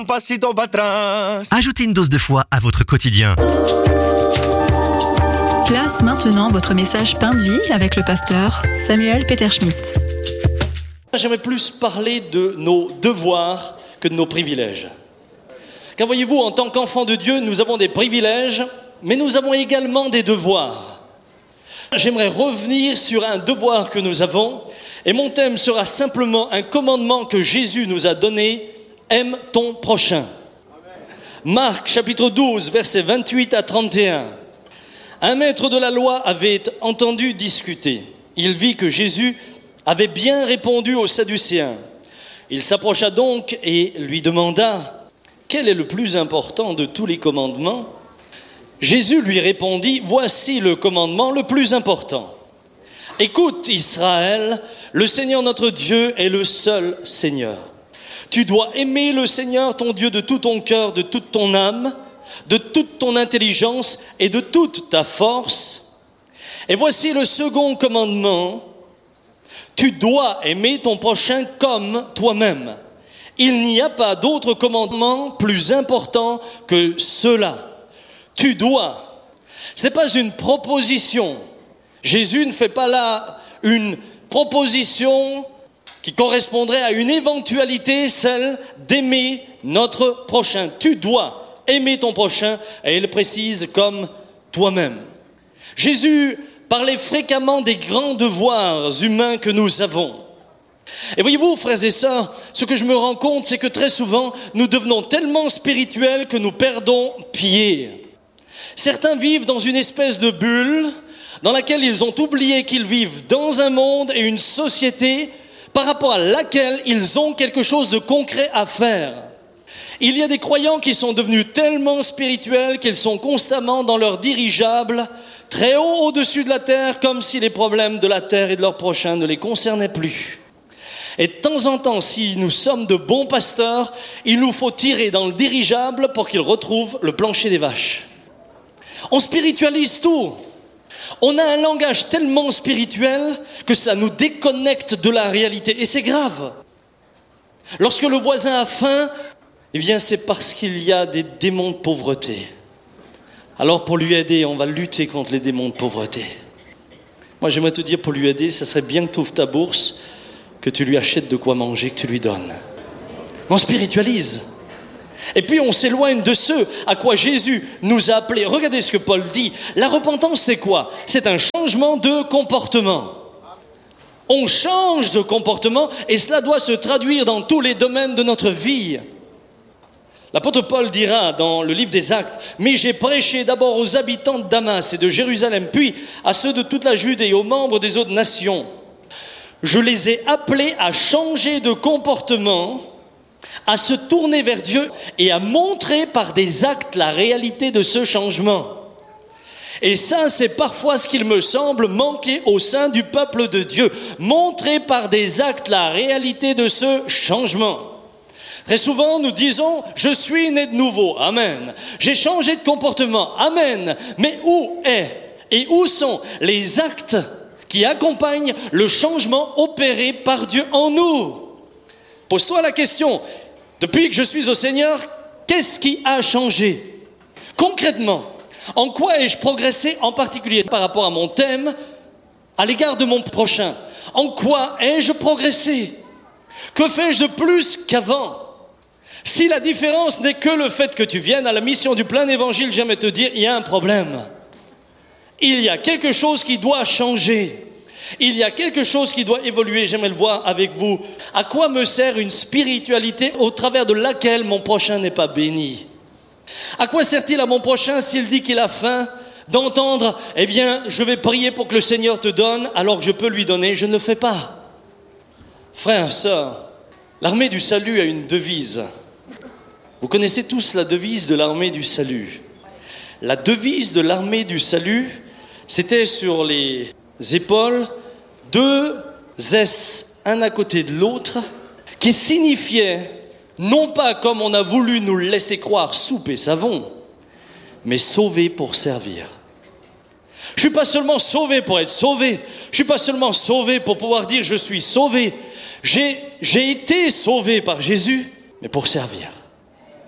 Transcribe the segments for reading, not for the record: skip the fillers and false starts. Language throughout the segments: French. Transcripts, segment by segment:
pasito para atrás. Ajoutez une dose de foi à votre quotidien. Place maintenant votre message Pain de vie avec le pasteur Samuel Peter Schmidt. J'aimerais plus parler de nos devoirs que de nos privilèges. Car voyez-vous, en tant qu'enfants de Dieu, nous avons des privilèges, mais nous avons également des devoirs. J'aimerais revenir sur un devoir que nous avons, et mon thème sera simplement un commandement que Jésus nous a donné, aime ton prochain. Marc chapitre 12, versets 28 à 31. Un maître de la loi avait entendu discuter. Il vit que Jésus avait bien répondu aux Sadducéens. Il s'approcha donc et lui demanda « Quel est le plus important de tous les commandements ?» Jésus lui répondit « Voici le commandement le plus important. Écoute Israël, le Seigneur notre Dieu est le seul Seigneur. Tu dois aimer le Seigneur ton Dieu de tout ton cœur, de toute ton âme, de toute ton intelligence et de toute ta force. Et voici le second commandement. Tu dois aimer ton prochain comme toi-même. Il n'y a pas d'autre commandement plus important que cela. Tu dois. Ce n'est pas une proposition. Jésus ne fait pas là une proposition qui correspondrait à une éventualité, celle d'aimer notre prochain. Tu dois aimer ton prochain, et il précise comme toi-même. Jésus parlait fréquemment des grands devoirs humains que nous avons. Et voyez-vous, frères et sœurs, ce que je me rends compte, c'est que très souvent, nous devenons tellement spirituels que nous perdons pied. Certains vivent dans une espèce de bulle dans laquelle ils ont oublié qu'ils vivent dans un monde et une société par rapport à laquelle ils ont quelque chose de concret à faire. Il y a des croyants qui sont devenus tellement spirituels qu'ils sont constamment dans leur dirigeable, très haut au-dessus de la terre, comme si les problèmes de la terre et de leur prochain ne les concernaient plus. Et de temps en temps, si nous sommes de bons pasteurs, il nous faut tirer dans le dirigeable pour qu'ils retrouvent le plancher des vaches. On spiritualise tout. On a un langage tellement spirituel que cela nous déconnecte de la réalité. Et c'est grave. Lorsque le voisin a faim, eh bien c'est parce qu'il y a des démons de pauvreté. Alors pour lui aider, on va lutter contre les démons de pauvreté. Moi j'aimerais te dire, pour lui aider, ça serait bien que tu ouvres ta bourse, que tu lui achètes de quoi manger, que tu lui donnes. On spiritualise. Et puis on s'éloigne de ce à quoi Jésus nous a appelés. Regardez ce que Paul dit. La repentance, c'est quoi ? C'est un changement de comportement. On change de comportement et cela doit se traduire dans tous les domaines de notre vie. L'apôtre Paul dira dans le livre des Actes, « Mais j'ai prêché d'abord aux habitants de Damas et de Jérusalem, puis à ceux de toute la Judée et aux membres des autres nations. Je les ai appelés à changer de comportement, à se tourner vers Dieu et à montrer par des actes la réalité de ce changement. » Et ça, c'est parfois ce qu'il me semble manquer au sein du peuple de Dieu. Montrer par des actes la réalité de ce changement. Très souvent, nous disons « Je suis né de nouveau, amen. J'ai changé de comportement, amen. » Mais où est et où sont les actes qui accompagnent le changement opéré par Dieu en nous ? Pose-toi la question, depuis que je suis au Seigneur, qu'est-ce qui a changé ? Concrètement, en quoi ai-je progressé en particulier par rapport à mon thème, à l'égard de mon prochain ? En quoi ai-je progressé ? Que fais-je de plus qu'avant ? Si la différence n'est que le fait que tu viennes à la mission du plein évangile, j'aimerais te dire, il y a un problème. Il y a quelque chose qui doit changer. Il y a quelque chose qui doit évoluer, j'aimerais le voir avec vous. À quoi me sert une spiritualité au travers de laquelle mon prochain n'est pas béni ? À quoi sert-il à mon prochain s'il dit qu'il a faim d'entendre « Eh bien, je vais prier pour que le Seigneur te donne alors que je peux lui donner », je ne le fais pas. Frères, sœurs, l'armée du salut a une devise. Vous connaissez tous la devise de l'armée du salut. La devise de l'armée du salut, c'était sur les épaules, 2 S, un à côté de l'autre, qui signifiait, non pas comme on a voulu nous le laisser croire, soupe et savon, mais sauvé pour servir. Je ne suis pas seulement sauvé pour être sauvé, je ne suis pas seulement sauvé pour pouvoir dire je suis sauvé, j'ai été sauvé par Jésus, mais pour servir.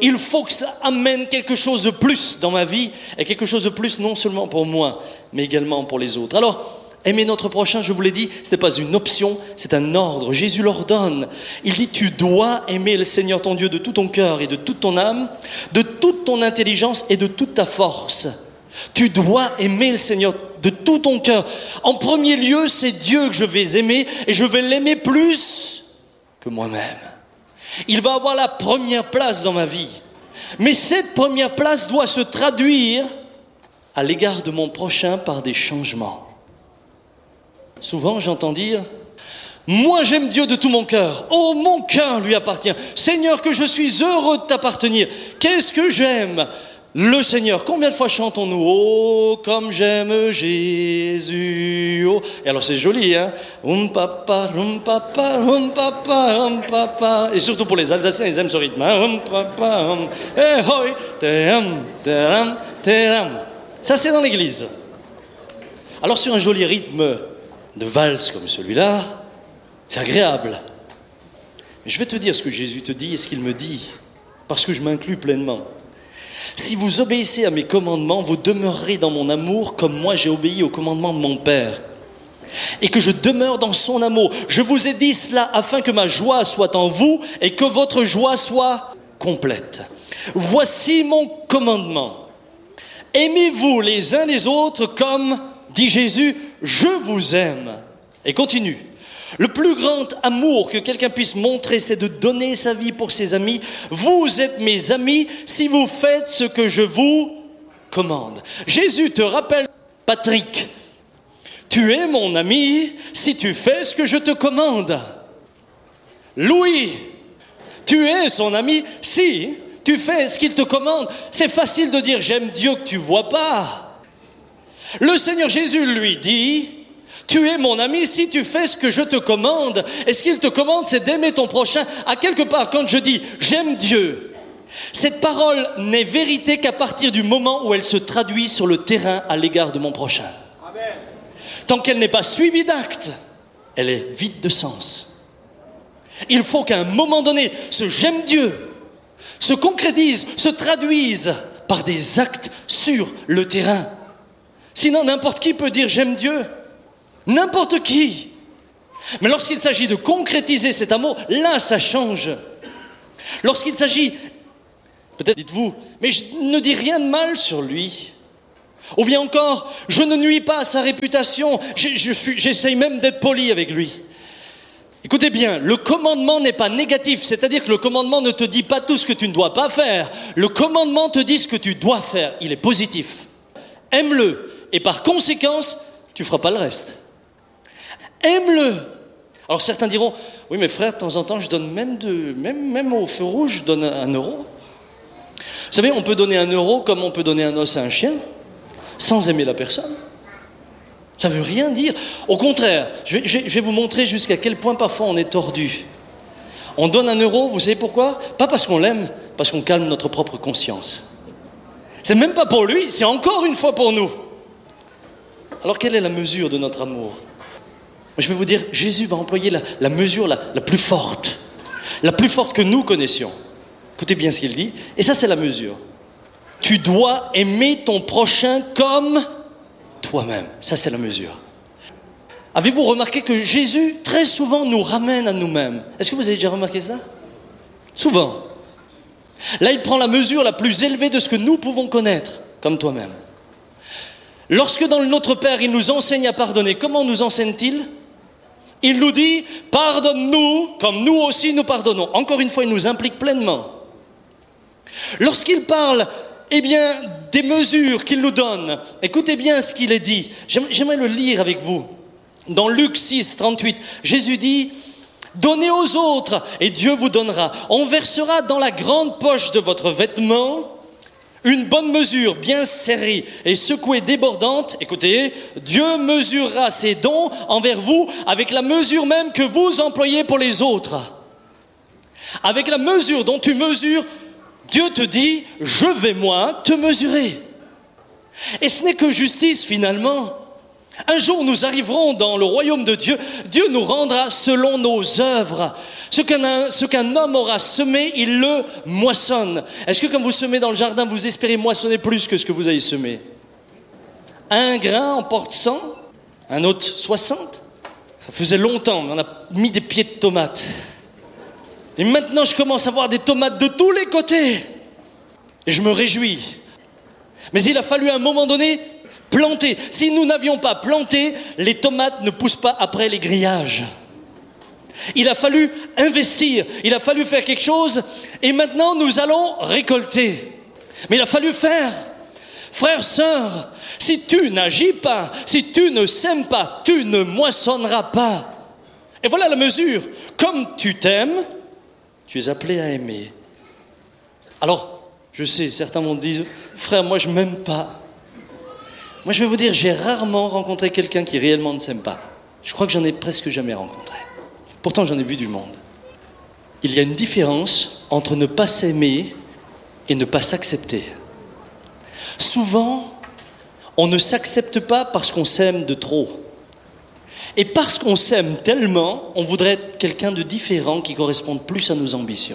il faut que ça amène quelque chose de plus dans ma vie, et quelque chose de plus non seulement pour moi, mais également pour les autres. Alors, aimer notre prochain, je vous l'ai dit, ce n'est pas une option, c'est un ordre. Jésus l'ordonne. Il dit, tu dois aimer le Seigneur ton Dieu de tout ton cœur et de toute ton âme, de toute ton intelligence et de toute ta force. Tu dois aimer le Seigneur de tout ton cœur. En premier lieu, c'est Dieu que je vais aimer, et je vais l'aimer plus que moi-même. Il va avoir la première place dans ma vie. Mais cette première place doit se traduire à l'égard de mon prochain par des changements. Souvent, j'entends dire, moi j'aime Dieu de tout mon cœur. Oh, mon cœur lui appartient. Seigneur, que je suis heureux de t'appartenir. Qu'est-ce que j'aime le Seigneur. Combien de fois chantons-nous, oh, comme j'aime Jésus, oh. Et alors c'est joli, hein. Papa, papa, papa, papa. Et surtout pour les Alsaciens, ils aiment ce rythme, hein. Papa, eh, hoi, teram, teram, teram. Ça, c'est dans l'église. Alors sur un joli rythme de valse comme celui-là, c'est agréable. Mais je vais te dire ce que Jésus te dit et ce qu'il me dit, parce que je m'inclus pleinement. Si vous obéissez à mes commandements, vous demeurerez dans mon amour comme moi j'ai obéi aux commandements de mon Père. Et que je demeure dans son amour. Je vous ai dit cela afin que ma joie soit en vous et que votre joie soit complète. Voici mon commandement. Aimez-vous les uns les autres comme, dit Jésus, je vous aime. Et continue. Le plus grand amour que quelqu'un puisse montrer, c'est de donner sa vie pour ses amis. Vous êtes mes amis si vous faites ce que je vous commande. Jésus te rappelle, Patrick, tu es mon ami si tu fais ce que je te commande. Louis, tu es son ami si tu fais ce qu'il te commande. C'est facile de dire j'aime Dieu que tu ne vois pas. Le Seigneur Jésus lui dit, tu es mon ami si tu fais ce que je te commande. Et ce qu'il te commande, c'est d'aimer ton prochain. À quelque part, quand je dis j'aime Dieu, cette parole n'est vérité qu'à partir du moment où elle se traduit sur le terrain à l'égard de mon prochain. Amen. Tant qu'elle n'est pas suivie d'actes, elle est vide de sens. Il faut qu'à un moment donné, ce j'aime Dieu se concrétise, se traduise par des actes sur le terrain. Sinon, n'importe qui peut dire j'aime Dieu. N'importe qui. Mais lorsqu'il s'agit de concrétiser cet amour, là ça change. Lorsqu'il s'agit, peut-être dites-vous, mais je ne dis rien de mal sur lui. Ou bien encore, je ne nuis pas à sa réputation, j'essaye même d'être poli avec lui. Écoutez bien, le commandement n'est pas négatif, c'est-à-dire que le commandement ne te dit pas tout ce que tu ne dois pas faire. Le commandement te dit ce que tu dois faire, il est positif. Aime-le, et par conséquence, tu ne feras pas le reste. Aime-le. Alors certains diront, oui mais frère, de temps en temps, je donne même au feu rouge, je donne 1 euro. Vous savez, on peut donner 1 euro comme on peut donner un os à un chien, sans aimer la personne. Ça ne veut rien dire. Au contraire, je vais vous montrer jusqu'à quel point parfois on est tordu. On donne 1 euro, vous savez pourquoi? Pas parce qu'on l'aime, parce qu'on calme notre propre conscience. C'est même pas pour lui, c'est encore une fois pour nous. Alors quelle est la mesure de notre amour? Je vais vous dire, Jésus va employer la mesure la plus forte que nous connaissions. Écoutez bien ce qu'il dit, et ça c'est la mesure. Tu dois aimer ton prochain comme toi-même. Ça c'est la mesure. Avez-vous remarqué que Jésus très souvent nous ramène à nous-mêmes? Est-ce que vous avez déjà remarqué ça? Souvent. Là il prend la mesure la plus élevée de ce que nous pouvons connaître, comme toi-même. Lorsque dans le Notre Père, il nous enseigne à pardonner, comment nous enseigne-t-il? Il nous dit, pardonne-nous comme nous aussi nous pardonnons. Encore une fois, il nous implique pleinement. Lorsqu'il parle, des mesures qu'il nous donne, écoutez bien ce qu'il est dit. J'aimerais le lire avec vous. Dans Luc 6, 38, Jésus dit, donnez aux autres et Dieu vous donnera. On versera dans la grande poche de votre vêtement une bonne mesure, bien serrée et secouée débordante, écoutez, Dieu mesurera ses dons envers vous avec la mesure même que vous employez pour les autres. Avec la mesure dont tu mesures, Dieu te dit, je vais moi te mesurer. Et ce n'est que justice finalement. Un jour, nous arriverons dans le royaume de Dieu. Dieu nous rendra selon nos œuvres. Ce qu'un homme aura semé, il le moissonne. Est-ce que quand vous semez dans le jardin, vous espérez moissonner plus que ce que vous avez semé? Un grain en porte 100, un autre 60. Ça faisait longtemps, mais on a mis des pieds de tomates. Et maintenant, je commence à voir des tomates de tous les côtés. Et je me réjouis. Mais il a fallu à un moment donné planter. Si nous n'avions pas planté, les tomates ne poussent pas après les grillages. Il a fallu investir, il a fallu faire quelque chose, et maintenant nous allons récolter. Mais il a fallu faire. Frères, sœurs, si tu n'agis pas, si tu ne sèmes pas, tu ne moissonneras pas. Et voilà la mesure. Comme tu t'aimes, tu es appelé à aimer. Alors, je sais, certains vont dire, frère, moi je ne m'aime pas. Moi, je vais vous dire, j'ai rarement rencontré quelqu'un qui réellement ne s'aime pas. Je crois que j'en ai presque jamais rencontré. Pourtant, j'en ai vu du monde. Il y a une différence entre ne pas s'aimer et ne pas s'accepter. Souvent, on ne s'accepte pas parce qu'on s'aime de trop. Et parce qu'on s'aime tellement, on voudrait être quelqu'un de différent qui corresponde plus à nos ambitions.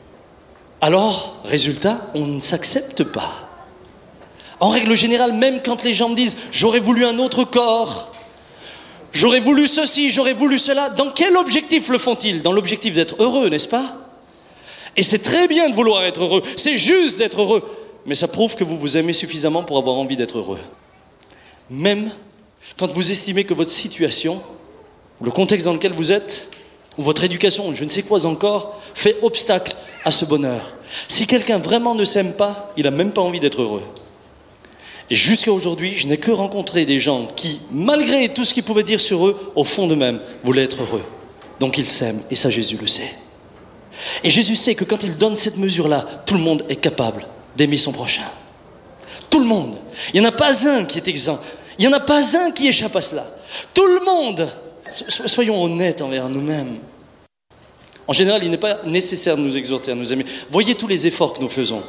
Alors, résultat, on ne s'accepte pas. En règle générale, même quand les gens me disent « j'aurais voulu un autre corps », « j'aurais voulu ceci, j'aurais voulu cela », dans quel objectif le font-ils? Dans l'objectif d'être heureux, n'est-ce pas? Et c'est très bien de vouloir être heureux, c'est juste d'être heureux, mais ça prouve que vous vous aimez suffisamment pour avoir envie d'être heureux. Même quand vous estimez que votre situation, ou le contexte dans lequel vous êtes, ou votre éducation, je ne sais quoi encore, fait obstacle à ce bonheur. Si quelqu'un vraiment ne s'aime pas, il n'a même pas envie d'être heureux. Et jusqu'à aujourd'hui, je n'ai que rencontré des gens qui, malgré tout ce qu'ils pouvaient dire sur eux, au fond d'eux-mêmes, voulaient être heureux. Donc ils s'aiment, et ça Jésus le sait. Et Jésus sait que quand il donne cette mesure-là, tout le monde est capable d'aimer son prochain. Tout le monde. Il n'y en a pas un qui est exempt. Il n'y en a pas un qui échappe à cela. Tout le monde. Soyons honnêtes envers nous-mêmes. En général, il n'est pas nécessaire de nous exhorter à nous aimer. Voyez tous les efforts que nous faisons.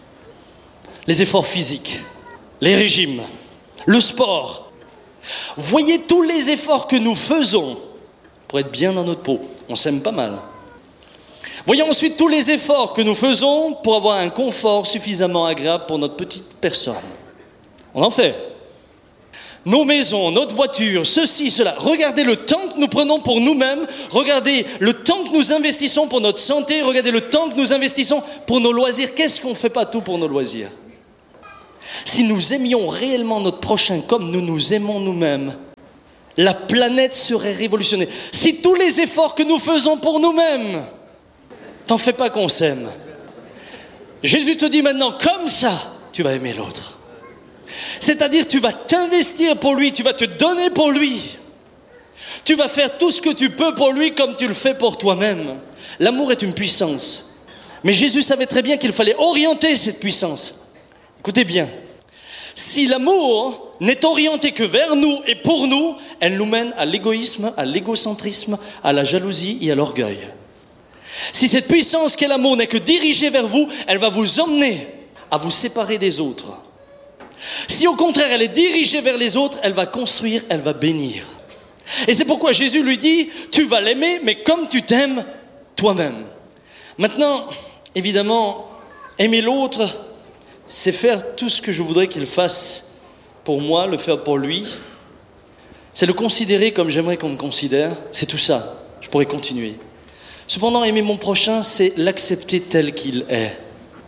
Les efforts physiques. Les régimes, le sport. Voyez tous les efforts que nous faisons pour être bien dans notre peau. On s'aime pas mal. Voyez ensuite tous les efforts que nous faisons pour avoir un confort suffisamment agréable pour notre petite personne. On en fait. Nos maisons, notre voiture, ceci, cela. Regardez le temps que nous prenons pour nous-mêmes. Regardez le temps que nous investissons pour notre santé. Regardez le temps que nous investissons pour nos loisirs. Qu'est-ce qu'on ne fait pas tout pour nos loisirs? Si nous aimions réellement notre prochain comme nous nous aimons nous-mêmes, la planète serait révolutionnée. Si tous les efforts que nous faisons pour nous-mêmes, t'en fais pas qu'on s'aime. Jésus te dit maintenant, comme ça, tu vas aimer l'autre. C'est-à-dire, tu vas t'investir pour lui, tu vas te donner pour lui. Tu vas faire tout ce que tu peux pour lui comme tu le fais pour toi-même. L'amour est une puissance. Mais Jésus savait très bien qu'il fallait orienter cette puissance. Écoutez bien. Si l'amour n'est orienté que vers nous et pour nous, elle nous mène à l'égoïsme, à l'égocentrisme, à la jalousie et à l'orgueil. Si cette puissance qu'est l'amour n'est que dirigée vers vous, elle va vous emmener à vous séparer des autres. Si au contraire elle est dirigée vers les autres, elle va construire, elle va bénir. Et c'est pourquoi Jésus lui dit, tu vas l'aimer, mais comme tu t'aimes toi-même. Maintenant, évidemment, aimer l'autre, c'est faire tout ce que je voudrais qu'il fasse pour moi, le faire pour lui. C'est le considérer comme j'aimerais qu'on me considère. C'est tout ça. Je pourrais continuer. Cependant, aimer mon prochain, c'est l'accepter tel qu'il est.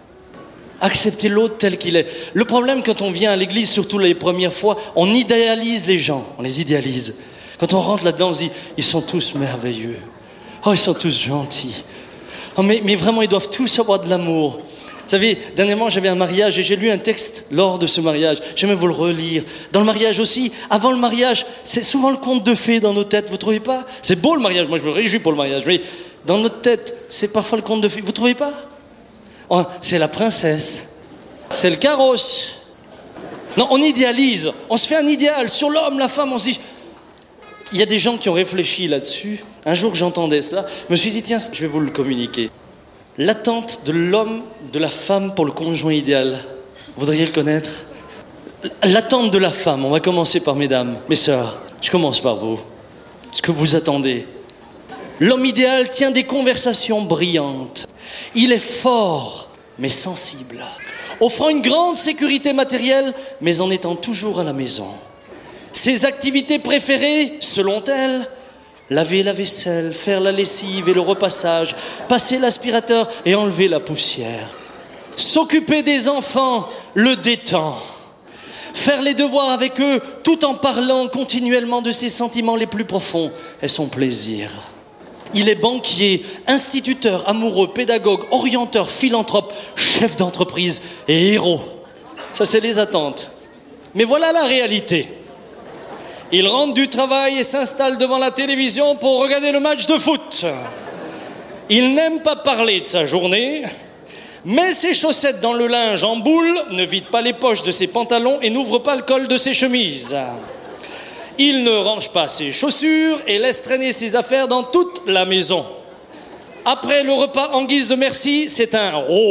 Accepter l'autre tel qu'il est. Le problème quand on vient à l'église, surtout les premières fois, on idéalise les gens. On les idéalise. Quand on rentre là-dedans, on se dit, ils sont tous merveilleux. Oh, ils sont tous gentils. Oh, mais vraiment, ils doivent tous avoir de l'amour. Vous savez, dernièrement, j'avais un mariage et j'ai lu un texte lors de ce mariage. J'aimerais vous le relire. Dans le mariage aussi, avant le mariage, c'est souvent le conte de fées dans nos têtes, vous ne trouvez pas? C'est beau le mariage, moi je me réjouis pour le mariage, mais dans notre tête, c'est parfois le conte de fées, vous ne trouvez pas? Oh, c'est la princesse, c'est le carrosse. Non, on idéalise, on se fait un idéal sur l'homme, la femme, on se dit... Il y a des gens qui ont réfléchi là-dessus. Un jour que j'entendais cela, je me suis dit, tiens, je vais vous le communiquer. L'attente de l'homme, de la femme pour le conjoint idéal. Vous voudriez le connaître? L'attente de la femme, on va commencer par mesdames, mes sœurs, je commence par vous. Ce que vous attendez. L'homme idéal tient des conversations brillantes. Il est fort, mais sensible, offrant une grande sécurité matérielle, mais en étant toujours à la maison. Ses activités préférées, selon elle, laver la vaisselle, faire la lessive et le repassage, passer l'aspirateur et enlever la poussière. S'occuper des enfants le détend. Faire les devoirs avec eux tout en parlant continuellement de ses sentiments les plus profonds est son plaisir. Il est banquier, instituteur, amoureux, pédagogue, orienteur, philanthrope, chef d'entreprise et héros. Ça, c'est les attentes. Mais voilà la réalité. Il rentre du travail et s'installe devant la télévision pour regarder le match de foot. Il n'aime pas parler de sa journée, met ses chaussettes dans le linge en boule, ne vide pas les poches de ses pantalons et n'ouvre pas le col de ses chemises. Il ne range pas ses chaussures et laisse traîner ses affaires dans toute la maison. Après le repas, en guise de merci, c'est un « oh ».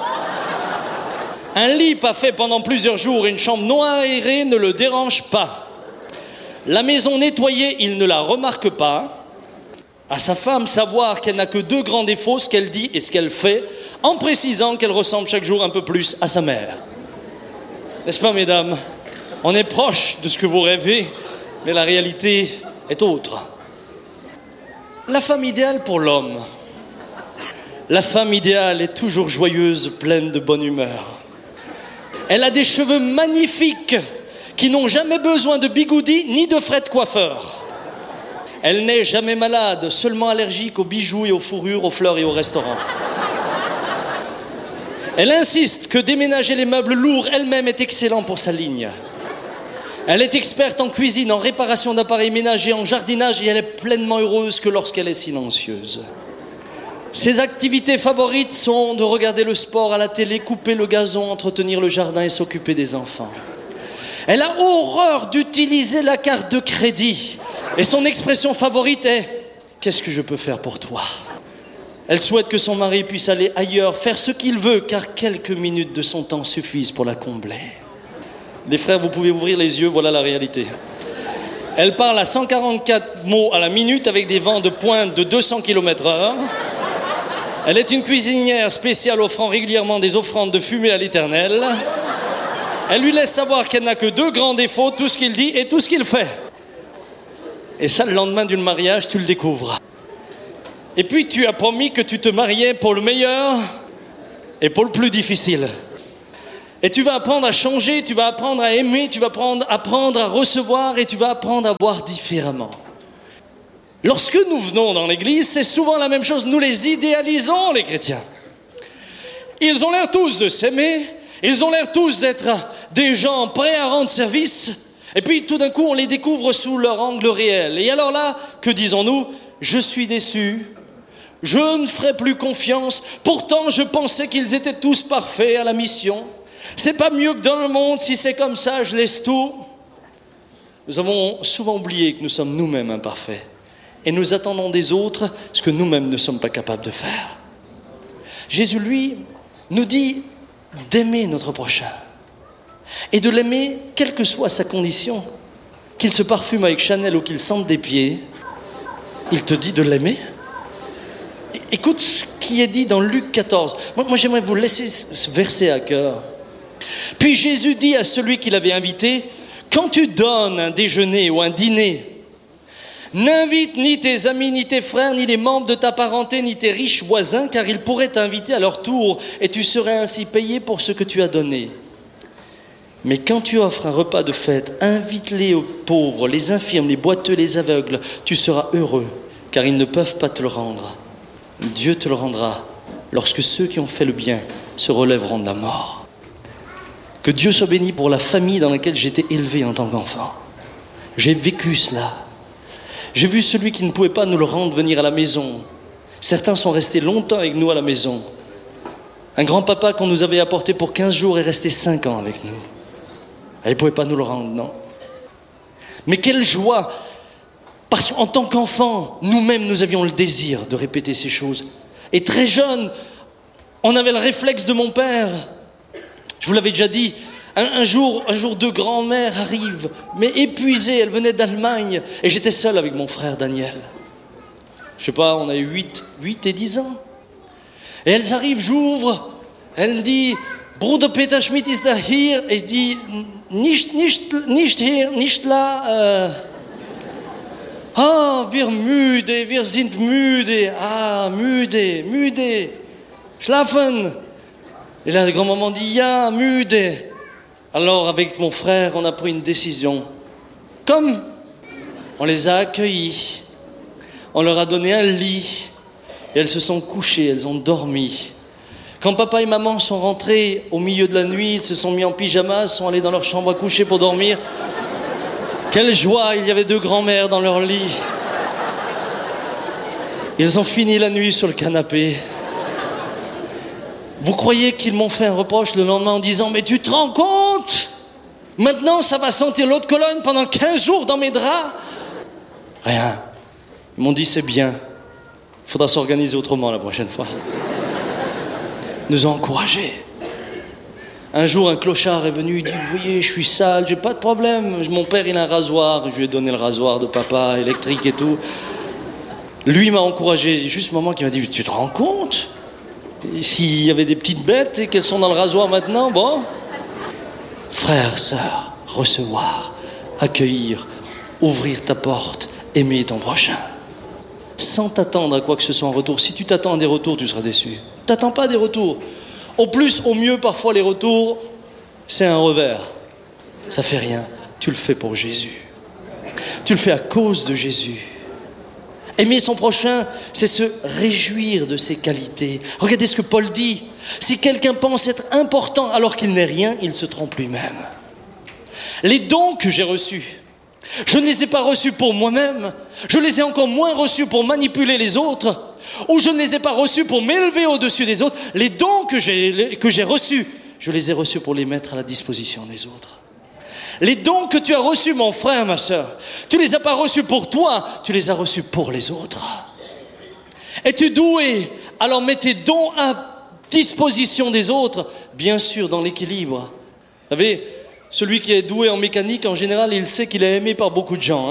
Un lit pas fait pendant plusieurs jours et une chambre non aérée ne le dérangent pas. La maison nettoyée, il ne la remarque pas. À sa femme, savoir qu'elle n'a que 2 grands défauts, ce qu'elle dit et ce qu'elle fait, en précisant qu'elle ressemble chaque jour un peu plus à sa mère. N'est-ce pas, mesdames? On est proche de ce que vous rêvez, mais la réalité est autre. La femme idéale pour l'homme. La femme idéale est toujours joyeuse, pleine de bonne humeur. Elle a des cheveux magnifiques qui n'ont jamais besoin de bigoudi ni de frais de coiffeur. Elle n'est jamais malade, seulement allergique aux bijoux et aux fourrures, aux fleurs et au restaurant. Elle insiste que déménager les meubles lourds elle-même est excellent pour sa ligne. Elle est experte en cuisine, en réparation d'appareils ménagers, en jardinage et elle est pleinement heureuse que lorsqu'elle est silencieuse. Ses activités favorites sont de regarder le sport à la télé, couper le gazon, entretenir le jardin et s'occuper des enfants. Elle a horreur d'utiliser la carte de crédit et son expression favorite est « Qu'est-ce que je peux faire pour toi ?» Elle souhaite que son mari puisse aller ailleurs, faire ce qu'il veut, car quelques minutes de son temps suffisent pour la combler. Les frères, vous pouvez ouvrir les yeux, voilà la réalité. Elle parle à 144 mots à la minute avec des vents de pointe de 200 km/h. Elle est une cuisinière spéciale offrant régulièrement des offrandes de fumée à l'Éternel. Elle lui laisse savoir qu'elle n'a que 2 grands défauts, tout ce qu'il dit et tout ce qu'il fait. Et ça, le lendemain du mariage, tu le découvres. Et puis tu as promis que tu te mariais pour le meilleur et pour le plus difficile. Et tu vas apprendre à changer, tu vas apprendre à aimer, tu vas apprendre à recevoir et tu vas apprendre à voir différemment. Lorsque nous venons dans l'église, c'est souvent la même chose. Nous les idéalisons, les chrétiens. Ils ont l'air tous de s'aimer, ils ont l'air tous d'être des gens prêts à rendre service. Et puis tout d'un coup, on les découvre sous leur angle réel. Et alors là, que disons-nous? Je suis déçu. Je ne ferai plus confiance. Pourtant, je pensais qu'ils étaient tous parfaits à la mission. C'est pas mieux que dans le monde. Si c'est comme ça, je laisse tout. Nous avons souvent oublié que nous sommes nous-mêmes imparfaits. Et nous attendons des autres ce que nous-mêmes ne sommes pas capables de faire. Jésus, lui, nous dit d'aimer notre prochain. Et de l'aimer, quelle que soit sa condition. Qu'il se parfume avec Chanel ou qu'il sente des pieds. Il te dit de l'aimer. Écoute ce qui est dit dans Luc 14. Moi, j'aimerais vous laisser ce verset à cœur. Puis Jésus dit à celui qui l'avait invité, « Quand tu donnes un déjeuner ou un dîner, n'invite ni tes amis, ni tes frères, ni les membres de ta parenté, ni tes riches voisins, car ils pourraient t'inviter à leur tour, et tu serais ainsi payé pour ce que tu as donné. Mais quand tu offres un repas de fête, invite-les aux pauvres, les infirmes, les boiteux, les aveugles, tu seras heureux, car ils ne peuvent pas te le rendre. Dieu te le rendra lorsque ceux qui ont fait le bien se relèveront de la mort. » Que Dieu soit béni pour la famille dans laquelle j'étais élevé en tant qu'enfant. J'ai vécu cela. J'ai vu celui qui ne pouvait pas nous le rendre venir à la maison. Certains sont restés longtemps avec nous à la maison. Un grand-papa qu'on nous avait apporté pour 15 jours est resté 5 ans avec nous. Il ne pouvait pas nous le rendre, non. Mais quelle joie! Parce qu'en tant qu'enfants, nous-mêmes, nous avions le désir de répéter ces choses. Et très jeune, on avait le réflexe de mon père. Je vous l'avais déjà dit, Un jour, deux grands-mères arrivent, mais épuisées, elles venaient d'Allemagne, et j'étais seul avec mon frère Daniel. Je sais pas, on a eu 8 et 10 ans. Et elles arrivent, j'ouvre, elle me dit, Bruder Peter Schmidt ist da hier. Et je dis, nicht hier, nicht là. Wir müde, wir sind müde. Müde. Schlafen. Et là, la grand-maman dit, ja, müde. Alors, avec mon frère, on a pris une décision. Comme on les a accueillis, on leur a donné un lit, et elles se sont couchées, elles ont dormi. Quand papa et maman sont rentrés au milieu de la nuit, ils se sont mis en pyjama, sont allés dans leur chambre à coucher pour dormir. Quelle joie, il y avait 2 grands-mères dans leur lit. Ils ont fini la nuit sur le canapé. Vous croyez qu'ils m'ont fait un reproche le lendemain en disant « Mais tu te rends compte ? Maintenant, ça va sentir l'eau de Cologne pendant 15 jours dans mes draps ?» Rien. Ils m'ont dit « C'est bien. Il faudra s'organiser autrement la prochaine fois. » Ils nous ont encouragés. Un jour, un clochard est venu, il dit « Vous voyez, je suis sale, j'ai pas de problème. Mon père, il a un rasoir. » Je lui ai donné le rasoir de papa, électrique et tout. Lui m'a encouragé. Juste un moment qui m'a dit « Tu te rends compte ? S'il y avait des petites bêtes et qu'elles sont dans le rasoir maintenant, bon. » Frères, sœurs, recevoir, accueillir, ouvrir ta porte, aimer ton prochain. Sans t'attendre à quoi que ce soit en retour. Si tu t'attends à des retours, tu seras déçu. T'attends pas des retours. Au plus, au mieux, parfois les retours, c'est un revers. Ça fait rien. Tu le fais pour Jésus. Tu le fais à cause de Jésus. Aimer son prochain, c'est se réjouir de ses qualités. Regardez ce que Paul dit. Si quelqu'un pense être important alors qu'il n'est rien, il se trompe lui-même. Les dons que j'ai reçus, je ne les ai pas reçus pour moi-même. Je les ai encore moins reçus pour manipuler les autres. Ou je ne les ai pas reçus pour m'élever au-dessus des autres. Les dons que j'ai reçus, je les ai reçus pour les mettre à la disposition des autres. Les dons que tu as reçus, mon frère, ma sœur, tu ne les as pas reçus pour toi, tu les as reçus pour les autres. Es-tu doué? Alors mets tes dons à disposition des autres, bien sûr dans l'équilibre. Vous savez, celui qui est doué en mécanique, en général, il sait qu'il est aimé par beaucoup de gens.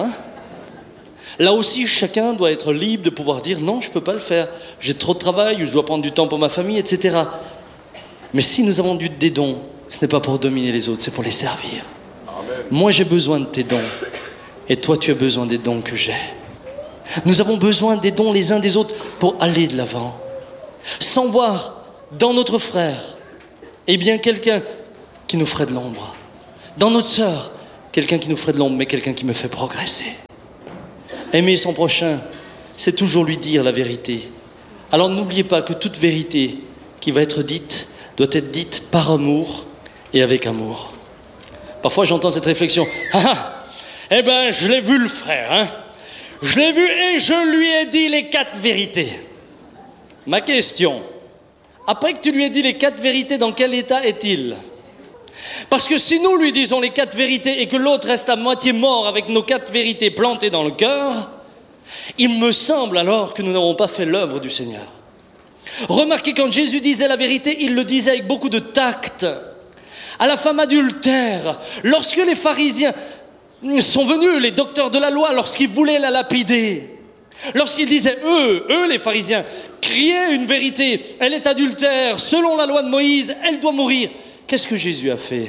Là aussi, chacun doit être libre de pouvoir dire « Non, je ne peux pas le faire. J'ai trop de travail, ou je dois prendre du temps pour ma famille, etc. » Mais si nous avons des dons, ce n'est pas pour dominer les autres, c'est pour les servir. Moi, j'ai besoin de tes dons. Et toi, tu as besoin des dons que j'ai. Nous avons besoin des dons les uns des autres pour aller de l'avant. Sans voir dans notre frère, eh bien, quelqu'un qui nous ferait de l'ombre. Dans notre sœur, quelqu'un qui nous ferait de l'ombre, mais quelqu'un qui me fait progresser. Aimer son prochain, c'est toujours lui dire la vérité. Alors n'oubliez pas que toute vérité qui va être dite doit être dite par amour et avec amour. Parfois j'entends cette réflexion. Eh ben je l'ai vu le frère, Je l'ai vu et je lui ai dit les 4 vérités. Ma question, après que tu lui aies dit les 4 vérités, dans quel état est-il ? Parce que si nous lui disons les 4 vérités et que l'autre reste à moitié mort avec nos 4 vérités plantées dans le cœur, il me semble alors que nous n'avons pas fait l'œuvre du Seigneur. Remarquez, quand Jésus disait la vérité, il le disait avec beaucoup de tact. À la femme adultère, lorsque les pharisiens sont venus, les docteurs de la loi, lorsqu'ils voulaient la lapider, lorsqu'ils disaient, eux les pharisiens, criez une vérité, elle est adultère, selon la loi de Moïse, elle doit mourir. Qu'est-ce que Jésus a fait ?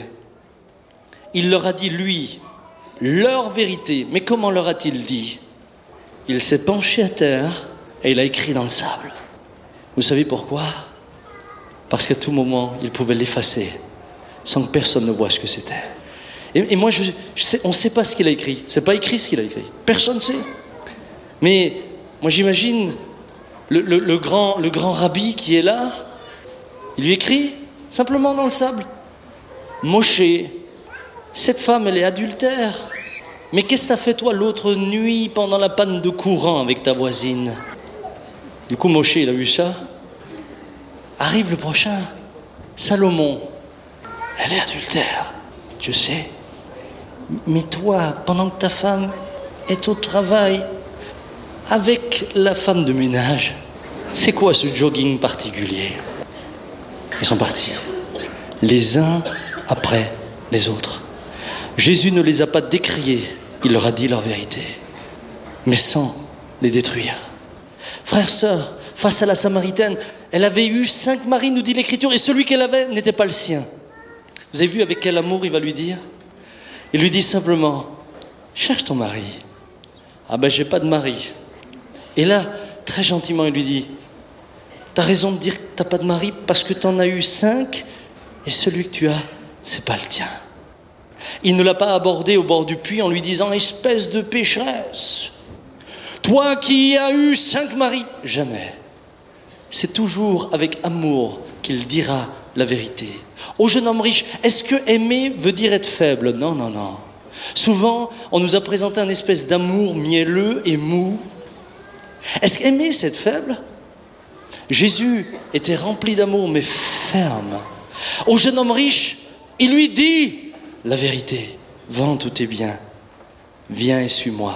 Il leur a dit, lui, leur vérité. Mais comment leur a-t-il dit ? Il s'est penché à terre et il a écrit dans le sable. Vous savez pourquoi ? Parce qu'à tout moment, il pouvait l'effacer sans que personne ne voie ce que c'était. Et moi, on ne sait pas ce qu'il a écrit. C'est pas écrit ce qu'il a écrit. Personne ne sait. Mais moi, j'imagine le grand rabbi qui est là. Il lui écrit simplement dans le sable. Moshe, cette femme, elle est adultère. Mais qu'est-ce que t'as fait toi l'autre nuit pendant la panne de courant avec ta voisine ? Du coup, Moshe, il a vu ça. Arrive le prochain. Salomon, elle est adultère. Je sais. Mais toi, pendant que ta femme est au travail avec la femme de ménage, c'est quoi ce jogging particulier ? Ils sont partis, les uns après les autres. Jésus ne les a pas décriés, il leur a dit leur vérité, mais sans les détruire. Frères, sœurs, face à la Samaritaine, elle avait eu 5 maris, nous dit l'Écriture, et celui qu'elle avait n'était pas le sien. Vous avez vu avec quel amour il va lui dire? Il lui dit simplement, cherche ton mari. Ah ben j'ai pas de mari. Et là, très gentiment, il lui dit, t'as raison de dire que t'as pas de mari parce que t'en as eu 5 et celui que tu as, c'est pas le tien. Il ne l'a pas abordé au bord du puits en lui disant, espèce de pécheresse, toi qui as eu 5 maris. Jamais. C'est toujours avec amour qu'il dira la vérité. Au jeune homme riche, est-ce que aimer veut dire être faible? Non, non, non. Souvent, on nous a présenté une espèce d'amour mielleux et mou. Est-ce qu'aimer, c'est être faible? Jésus était rempli d'amour, mais ferme. Au jeune homme riche, il lui dit la vérité. Vends tous tes biens, viens et suis-moi.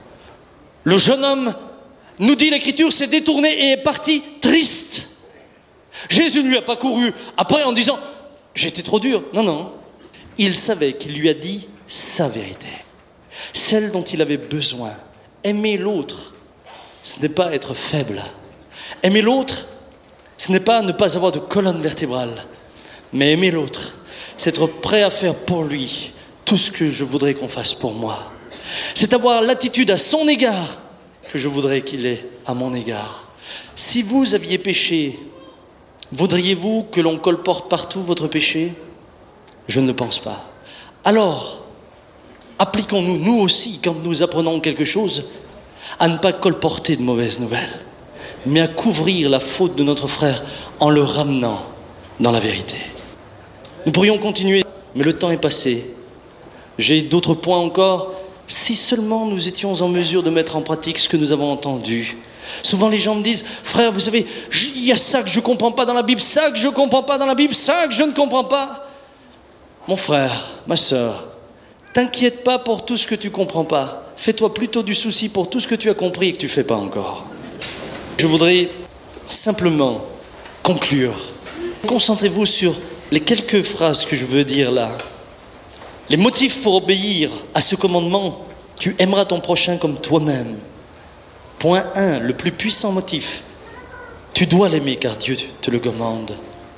Le jeune homme, nous dit l'Écriture, s'est détourné et est parti triste. Jésus ne lui a pas couru après en disant « J'étais trop dur ». Non, non. Il savait qu'il lui a dit sa vérité, celle dont il avait besoin. Aimer l'autre, ce n'est pas être faible. Aimer l'autre, ce n'est pas ne pas avoir de colonne vertébrale. Mais aimer l'autre, c'est être prêt à faire pour lui tout ce que je voudrais qu'on fasse pour moi. C'est avoir l'attitude à son égard que je voudrais qu'il ait à mon égard. Si vous aviez péché, voudriez-vous que l'on colporte partout votre péché? Je ne pense pas. Alors, appliquons-nous, nous aussi, quand nous apprenons quelque chose, à ne pas colporter de mauvaises nouvelles, mais à couvrir la faute de notre frère en le ramenant dans la vérité. Nous pourrions continuer, mais le temps est passé. J'ai d'autres points encore. Si seulement nous étions en mesure de mettre en pratique ce que nous avons entendu. Souvent les gens me disent, frère, vous savez, il y a ça que je ne comprends pas dans la Bible, ça que je ne comprends pas dans la Bible, ça que je ne comprends pas. Mon frère, ma sœur, t'inquiète pas pour tout ce que tu ne comprends pas. Fais-toi plutôt du souci pour tout ce que tu as compris et que tu ne fais pas encore. Je voudrais simplement conclure. Concentrez-vous sur les quelques phrases que je veux dire là. Les motifs pour obéir à ce commandement, tu aimeras ton prochain comme toi-même. Point 1, le plus puissant motif, tu dois l'aimer car Dieu te le commande.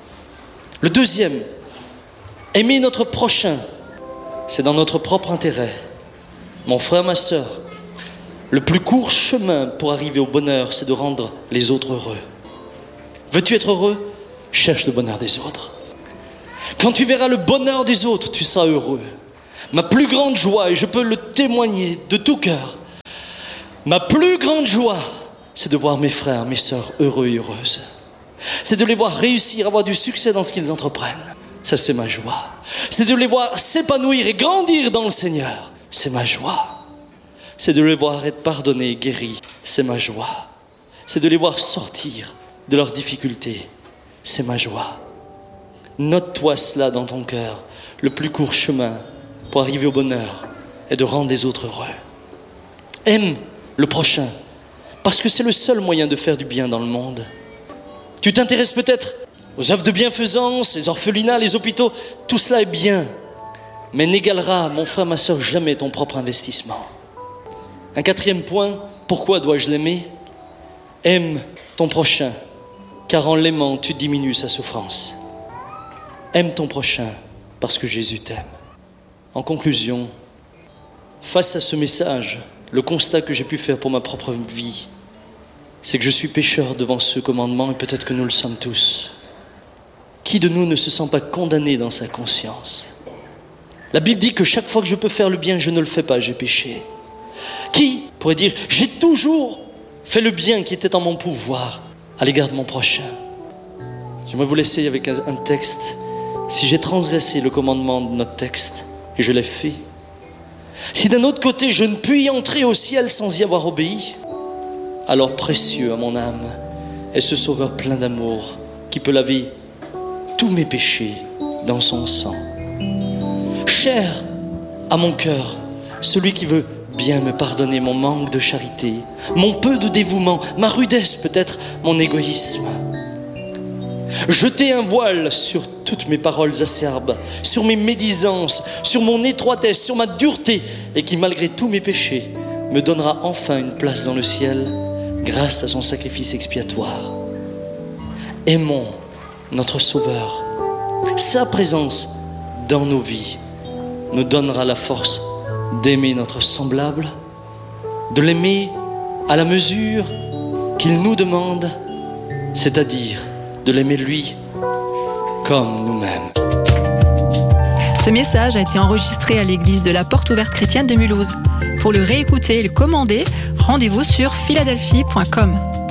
Le deuxième, aimer notre prochain, c'est dans notre propre intérêt. Mon frère, ma sœur, le plus court chemin pour arriver au bonheur, c'est de rendre les autres heureux. Veux-tu être heureux? Cherche le bonheur des autres. Quand tu verras le bonheur des autres, tu seras heureux. Ma plus grande joie, et je peux le témoigner de tout cœur, ma plus grande joie, c'est de voir mes frères, mes sœurs heureux et heureuses. C'est de les voir réussir, avoir du succès dans ce qu'ils entreprennent. Ça, c'est ma joie. C'est de les voir s'épanouir et grandir dans le Seigneur. C'est ma joie. C'est de les voir être pardonnés et guéris. C'est ma joie. C'est de les voir sortir de leurs difficultés. C'est ma joie. Note-toi cela dans ton cœur. Le plus court chemin pour arriver au bonheur est de rendre les autres heureux. Aime le prochain, parce que c'est le seul moyen de faire du bien dans le monde. Tu t'intéresses peut-être aux œuvres de bienfaisance, les orphelinats, les hôpitaux, tout cela est bien, mais n'égalera, mon frère, ma sœur, jamais ton propre investissement. Un quatrième point, pourquoi dois-je l'aimer? Aime ton prochain, car en l'aimant, tu diminues sa souffrance. Aime ton prochain, parce que Jésus t'aime. En conclusion, face à ce message, le constat que j'ai pu faire pour ma propre vie, c'est que je suis pécheur devant ce commandement, et peut-être que nous le sommes tous. Qui de nous ne se sent pas condamné dans sa conscience? La Bible dit que chaque fois que je peux faire le bien, je ne le fais pas, j'ai péché. Qui pourrait dire, j'ai toujours fait le bien qui était en mon pouvoir à l'égard de mon prochain? J'aimerais vous laisser avec un texte. Si j'ai transgressé le commandement de notre texte, et je l'ai fait, si d'un autre côté je ne puis y entrer au ciel sans y avoir obéi, alors précieux à mon âme est ce Sauveur plein d'amour qui peut laver tous mes péchés dans son sang. Cher à mon cœur, celui qui veut bien me pardonner mon manque de charité, mon peu de dévouement, ma rudesse peut-être, mon égoïsme. Jeter un voile sur toutes mes paroles acerbes, sur mes médisances, sur mon étroitesse, sur ma dureté, et qui, malgré tous mes péchés, me donnera enfin une place dans le ciel grâce à son sacrifice expiatoire. Aimons notre Sauveur. Sa présence dans nos vies nous donnera la force d'aimer notre semblable, de l'aimer à la mesure qu'il nous demande, c'est-à-dire de l'aimer lui comme nous-mêmes. Ce message a été enregistré à l'église de la Porte Ouverte Chrétienne de Mulhouse. Pour le réécouter et le commander, rendez-vous sur philadelphie.com.